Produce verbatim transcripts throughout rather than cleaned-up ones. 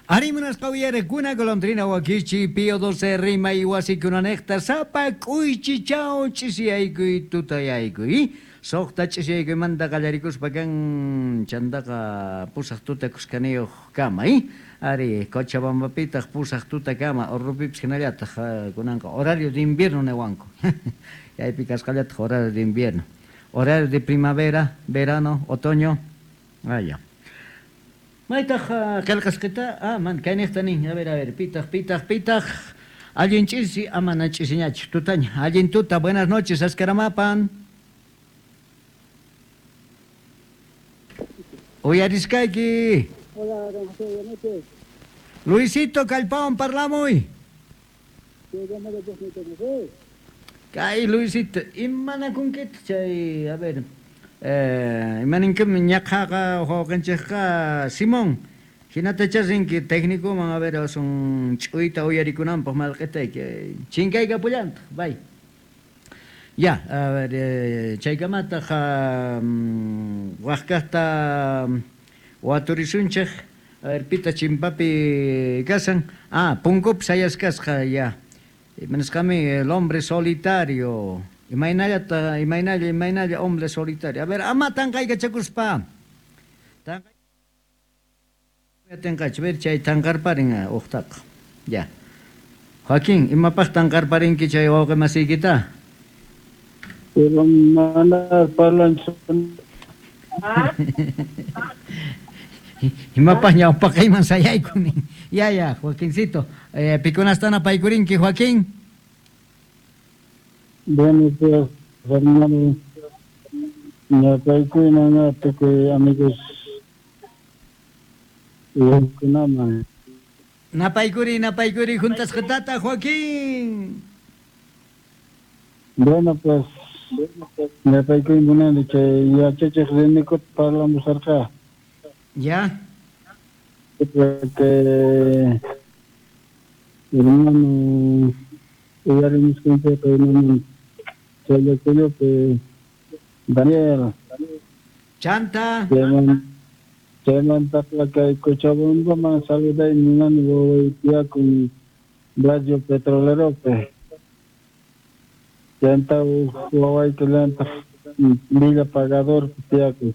Arimanas kawiyare kuna golondrina wakichi pio doce rima iwasi kuna nekta sapa kuichi chao chisiaikui tutayaikui sohta chisiaikui manda gallaricus pagan chandaka pusaq tuta kuskaneo kamai ari Cochabamba pitaq pusaq tuta kama orrupips hinallataq kunanqa horario de invierno newanku yaypi kasqallataq horario de invierno horario de primavera verano otoño allá. Maitaq qillqasqita ah man kaynaqtani a ver a ver pitaq pitaq pitaq allin ch'isi amana ch'isiñachu tutaña allin tuta buenas noches askaramapan uyarisqayki Hola, don José, buenas noches. Luisito Calpón parlamuy ¿Qué llama de José José? kay Luisito imana kunkit chay a ver eh imaninkum ñaqaqa hoqanchikqa Simón hinata chasinki técnico man a ver son ch'uyta uyarikunanpaq malqitayki chinkayqa pullanta bay ya a ver eh, chaykamataqa um, waqkaqta waturisunchik a ver pita chimpapi kasan ah punkup sayasqasqa ya manasqami el hombre solitario imaynallata imaynalla imaynalla hombre solitario a ver ama tanqayqa chakuspa tanqay tanqachu ver chay tanqarparin uqtaqa ya Joaquín imapaq tanqarparinki chay wawqi masiykita Pero mana parlan son. imapaq ñawpaqayman sayaykuni ya ya Joaquincito eh, pikunastana paykurinki Joaquín Bueno, pues, hermano, ya paiku nana tuku amigos. Y kunama. napaykuri napaykuri juntas qatata Joaquín Bueno, pues, ya paiku nana que ya cheche clínico parlamus acá. ya Porque hermano, ya le hemos contado que hermano, se le ocurrió que Daniel, chanta que man, que man tapla que Cochabamba man saluda y no ni voy a con radio petrolero que ya está huawei que le anta villa pagador que que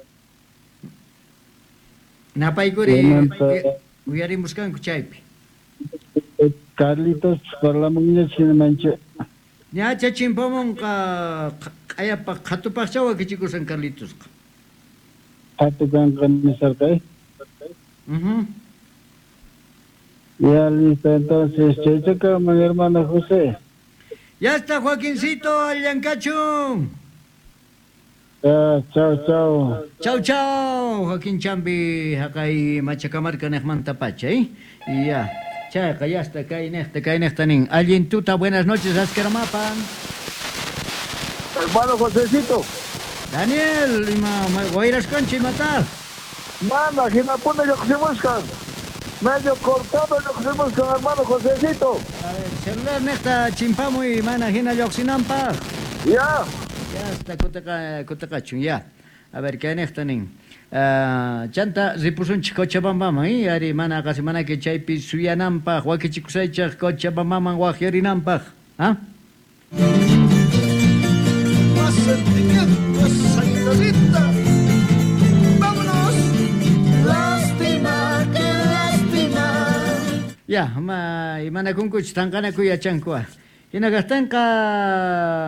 napaykuri Chayman- uyarimusqanku chaypi Carlitos parlamun ya sin manche ña chachimpomunqa q'ayapaq qhatupaqchawa kichikusan Carlitusqa hatu kan kan sarkai. ujú Ya listo, entonces, checheca, mi hermano José. ya está Joaquincito allancachu Ya, chao, chao. chau chau Joaquín Chambi haqay machacamarca neqmanta pachay ya chayqa ya está kay neqta kay neqtanin allin tuta buenas noches askaramapan Hermano Josecito, Daniel ima wayrasqanchi matar manda, Ginapuna yo que se buscan. Medio cortado yo que se buscan, hermano Josecito. a ver celular neqta chimpamuy mana hina lluqsinanpaq Ya, ya está kutaqa kutaqachu ya a ver kay neqtanin ah, chanta ripusunchik Cochabambaman y ari mana qasi mana que chaypi suyananpaq wakichikusaychaq Cochabambaman waqyarinanpaq ¿ah? Más sentimientos, señorita. Vámonos. Lástima, qué lástima. Ya, ma imana kunkuch tankana kuyachankuwa. Hina kastanqa